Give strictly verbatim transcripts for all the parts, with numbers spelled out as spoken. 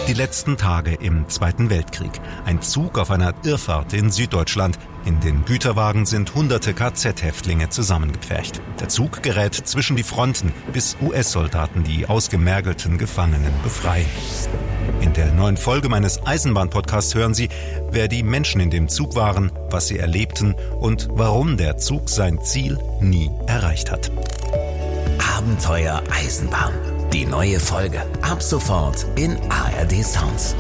Die letzten Tage im Zweiten Weltkrieg. Ein Zug auf einer Irrfahrt in Süddeutschland. In den Güterwagen sind hunderte K Z-Häftlinge zusammengepfercht. Der Zug gerät zwischen die Fronten, bis U S-Soldaten die ausgemergelten Gefangenen befreien. In der neuen Folge meines Eisenbahn-Podcasts hören Sie, wer die Menschen in dem Zug waren, was sie erlebten und warum der Zug sein Ziel nie erreicht hat. Abenteuer Eisenbahn. Die neue Folge. Ab sofort in A R D Sounds.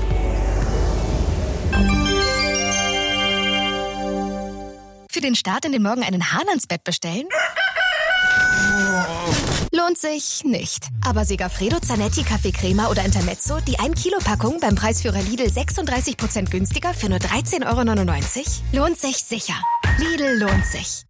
Für den Start in den Morgen einen Hahn ans Bett bestellen? Lohnt sich nicht. Aber Segafredo, Zanetti, Kaffee-Crema oder Intermezzo, die ein Kilo Packung beim Preisführer Lidl sechsunddreißig Prozent günstiger für nur dreizehn Euro neunundneunzig? Lohnt sich sicher. Lidl lohnt sich.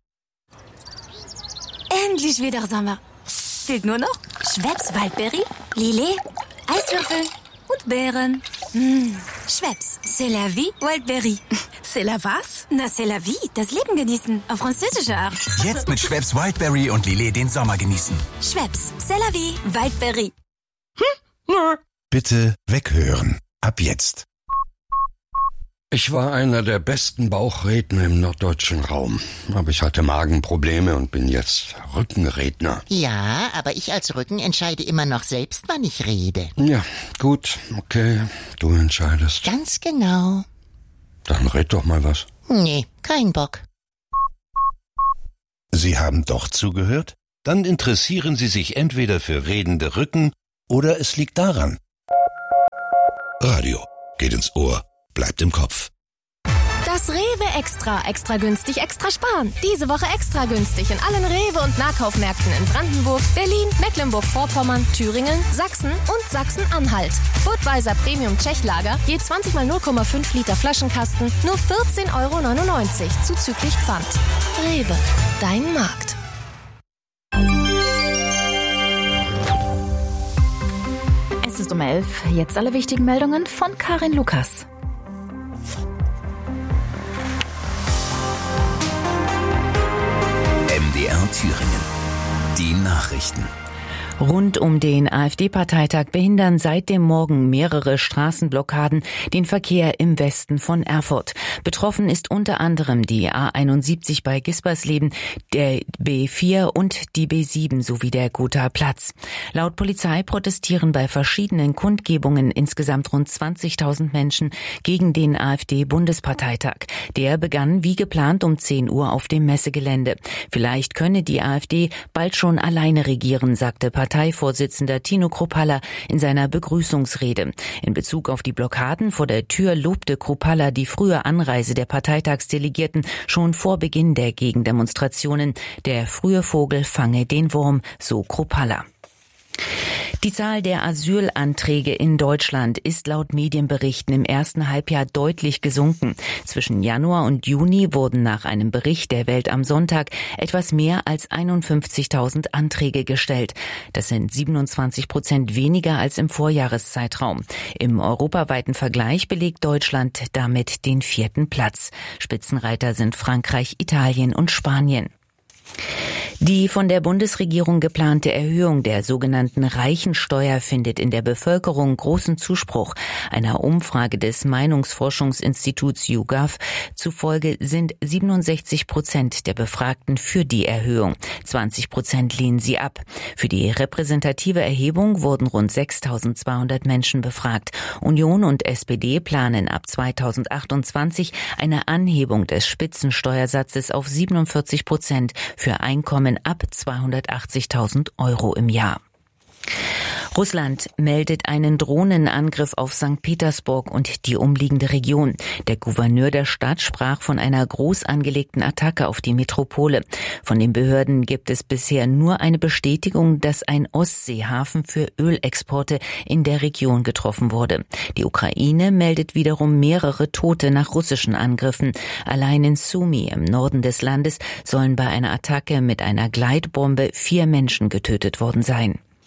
Endlich wieder Sommer. Fehlt nur noch Schweppes Waldberry, Lillet, Eiswürfel und Beeren. Mmh. Schweppes, c'est la vie, Waldberry. C'est la was? Na, c'est la vie, das Leben genießen, auf französische Art. Jetzt mit Schweppes Wildberry und Lillet den Sommer genießen. Schweppes, c'est la vie, Waldberry. Hm? Bitte weghören. Ab jetzt. Ich war einer der besten Bauchredner im norddeutschen Raum. Aber ich hatte Magenprobleme und bin jetzt Rückenredner. Ja, aber ich als Rücken entscheide immer noch selbst, wann ich rede. Ja, gut, okay, du entscheidest. Ganz genau. Dann red doch mal was. Nee, kein Bock. Sie haben doch zugehört? Dann interessieren Sie sich entweder für redende Rücken oder es liegt daran. Radio geht ins Ohr. Bleibt im Kopf. Das Rewe Extra. Extra günstig, extra sparen. Diese Woche extra günstig in allen Rewe- und Nahkaufmärkten in Brandenburg, Berlin, Mecklenburg-Vorpommern, Thüringen, Sachsen und Sachsen-Anhalt. Budweiser Premium Tschechlager, je zwanzig mal null Komma fünf Liter Flaschenkasten, nur vierzehn Euro neunundneunzig, zuzüglich Pfand. Rewe, dein Markt. Es ist um elf. Jetzt alle wichtigen Meldungen von Karin Lukas. M D R Thüringen. Die Nachrichten. Rund um den AfD-Parteitag behindern seit dem Morgen mehrere Straßenblockaden den Verkehr im Westen von Erfurt. Betroffen ist unter anderem die A einundsiebzig bei Gispersleben, der B vier und die B sieben sowie der Gothaer Platz. Laut Polizei protestieren bei verschiedenen Kundgebungen insgesamt rund zwanzigtausend Menschen gegen den AfD-Bundesparteitag. Der begann wie geplant um zehn Uhr auf dem Messegelände. Vielleicht könne die AfD bald schon alleine regieren, sagte Parteivorsitzender Tino Kruppalla in seiner Begrüßungsrede. In Bezug auf die Blockaden vor der Tür lobte Kruppalla die frühe Anreise der Parteitagsdelegierten schon vor Beginn der Gegendemonstrationen. Der frühe Vogel fange den Wurm, so Kruppalla. Die Zahl der Asylanträge in Deutschland ist laut Medienberichten im ersten Halbjahr deutlich gesunken. Zwischen Januar und Juni wurden nach einem Bericht der Welt am Sonntag etwas mehr als einundfünfzigtausend Anträge gestellt. Das sind siebenundzwanzig Prozent weniger als im Vorjahreszeitraum. Im europaweiten Vergleich belegt Deutschland damit den vierten Platz. Spitzenreiter sind Frankreich, Italien und Spanien. Die von der Bundesregierung geplante Erhöhung der sogenannten Reichensteuer findet in der Bevölkerung großen Zuspruch. Einer Umfrage des Meinungsforschungsinstituts YouGov zufolge sind siebenundsechzig Prozent der Befragten für die Erhöhung. zwanzig Prozent lehnen sie ab. Für die repräsentative Erhebung wurden rund sechstausendzweihundert Menschen befragt. Union und S P D planen ab zweitausendachtundzwanzig eine Anhebung des Spitzensteuersatzes auf siebenundvierzig Prozent für Einkommen ab zweihundertachtzigtausend Euro im Jahr. Russland meldet einen Drohnenangriff auf Sankt Petersburg und die umliegende Region. Der Gouverneur der Stadt sprach von einer groß angelegten Attacke auf die Metropole. Von den Behörden gibt es bisher nur eine Bestätigung, dass ein Ostseehafen für Ölexporte in der Region getroffen wurde. Die Ukraine meldet wiederum mehrere Tote nach russischen Angriffen. Allein in Sumy im Norden des Landes sollen bei einer Attacke mit einer Gleitbombe vier Menschen getötet worden sein.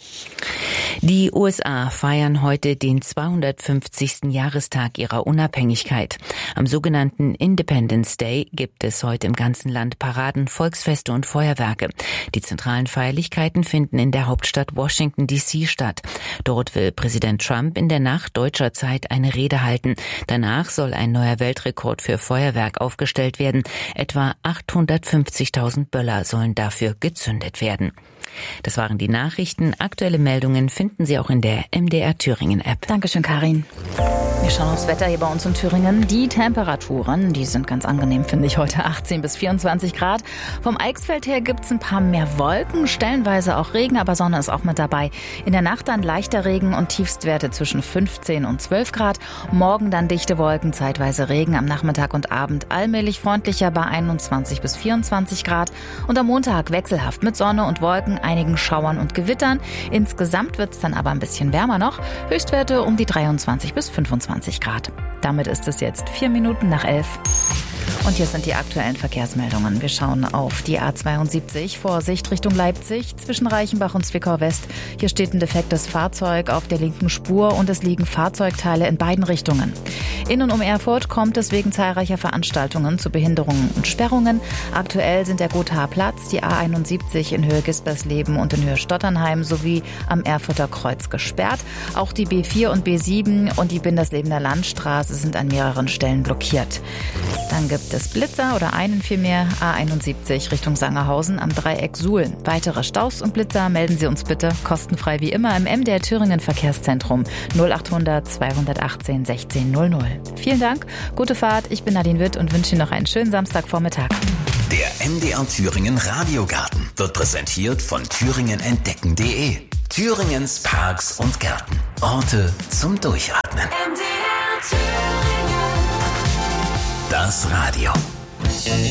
Die U S A feiern heute den zweihundertfünfzigsten Jahrestag ihrer Unabhängigkeit. Am sogenannten Independence Day gibt es heute im ganzen Land Paraden, Volksfeste und Feuerwerke. Die zentralen Feierlichkeiten finden in der Hauptstadt Washington D C statt. Dort will Präsident Trump in der Nacht deutscher Zeit eine Rede halten. Danach soll ein neuer Weltrekord für Feuerwerk aufgestellt werden. Etwa achthundertfünfzigtausend Böller sollen dafür gezündet werden. Das waren die Nachrichten. Aktuelle Meldungen finden Sie auch in der M D R Thüringen App. Dankeschön, Karin. Wir schauen aufs Wetter hier bei uns in Thüringen. Die Temperaturen, die sind ganz angenehm, finde ich, heute achtzehn bis vierundzwanzig Grad. Vom Eichsfeld her gibt's ein paar mehr Wolken, stellenweise auch Regen, aber Sonne ist auch mit dabei. In der Nacht dann leichter Regen und Tiefstwerte zwischen fünfzehn und zwölf Grad. Morgen dann dichte Wolken, zeitweise Regen, am Nachmittag und Abend allmählich freundlicher bei einundzwanzig bis vierundzwanzig Grad. Und am Montag wechselhaft mit Sonne und Wolken, einigen Schauern und Gewittern. Insgesamt wird's dann aber ein bisschen wärmer noch. Höchstwerte um die dreiundzwanzig bis fünfundzwanzig Grad. Damit ist es jetzt vier Minuten nach elf. Und hier sind die aktuellen Verkehrsmeldungen. Wir schauen auf die A zweiundsiebzig, Vorsicht Richtung Leipzig, zwischen Reichenbach und Zwickau West. Hier steht ein defektes Fahrzeug auf der linken Spur und es liegen Fahrzeugteile in beiden Richtungen. In und um Erfurt kommt es wegen zahlreicher Veranstaltungen zu Behinderungen und Sperrungen. Aktuell sind der Gothaer Platz, die A einundsiebzig in Höhe Gispersleben und in Höhe Stotternheim sowie am Erfurter Kreuz gesperrt. Auch die B vier und B sieben und die Binderslebener Landstraße sind an mehreren Stellen blockiert. Dann gibt es Blitzer oder einen vielmehr A einundsiebzig Richtung Sangerhausen am Dreieck Suhl. Weitere Staus und Blitzer melden Sie uns bitte kostenfrei wie immer im M D R Thüringen Verkehrszentrum null achthundert zweihundertachtzehn sechzehn null null. Vielen Dank, gute Fahrt, ich bin Nadine Witt und wünsche Ihnen noch einen schönen Samstagvormittag. Der M D R Thüringen Radiogarten wird präsentiert von thüringen entdecken punkt de. Thüringens Parks und Gärten. Orte zum Durchatmen. M D R Thüringen. Das Radio.